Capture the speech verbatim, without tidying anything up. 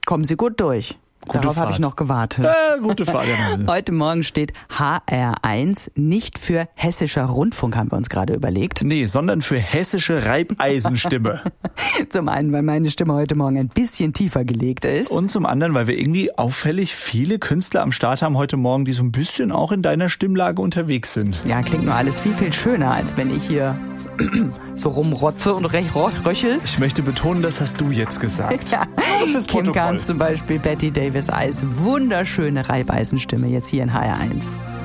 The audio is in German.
Kommen Sie gut durch. Gute Darauf habe Fahrt. ich noch gewartet. Äh, gute Fahrt. Ja. Heute Morgen steht H R eins nicht für Hessischer Rundfunk, haben wir uns gerade überlegt. Nee, sondern für hessische Reibeisenstimme. Zum einen, weil meine Stimme heute Morgen ein bisschen tiefer gelegt ist. Und zum anderen, weil wir irgendwie auffällig viele Künstler am Start haben heute Morgen, die so ein bisschen auch in deiner Stimmlage unterwegs sind. Ja, klingt nur alles viel, viel schöner, als wenn ich hier so rumrotze und rech- röchel. Ich möchte betonen, das hast du jetzt gesagt. Ja, fürs Kim Protokoll. Carnes zum Beispiel, Betty Davis Eyes, wunderschöne Reibeisenstimme jetzt hier in H R eins.